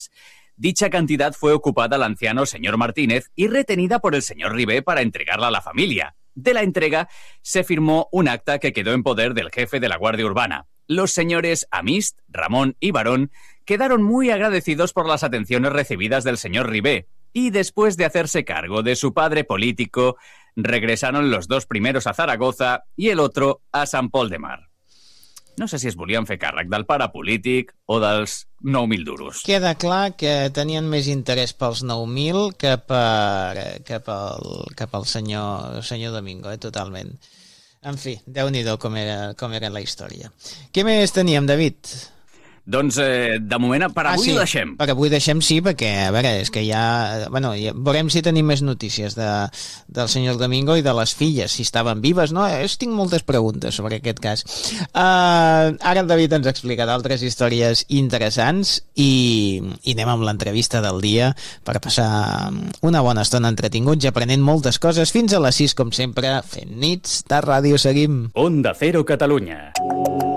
Dicha cantidad fue ocupada al anciano señor Martínez y retenida por el señor Ribé para entregarla a la familia. De la entrega se firmó un acta que quedó en poder del jefe de la Guardia Urbana. Los señores Amist, Ramón y Barón quedaron muy agradecidos por las atenciones recibidas del señor Ribé y después de hacerse cargo de su padre político, regresaron los dos primeros a Zaragoza y el otro a Sant Pol de Mar. No sé si es volien fer càrrec del pare polític o dels 9.000 duros. Queda clar que tenien més interès pels 9.000 que pel senyor Domingo, totalment. En fi, Déu-n'hi-do com era la història. Què més teníem, David? Doncs, de moment, per avui ho deixem. Per avui deixem, sí, perquè, a veure, és que ja veurem si tenim més notícies del senyor Domingo i de les filles, si estaven vives, no? Tinc moltes preguntes sobre aquest cas. Ara el David ens explica d'altres històries interessants i anem amb l'entrevista del dia per passar una bona estona entretinguts i aprenent moltes coses. Fins a les 6, com sempre, fent nits de ràdio. Seguim. Onda Cero Catalunya.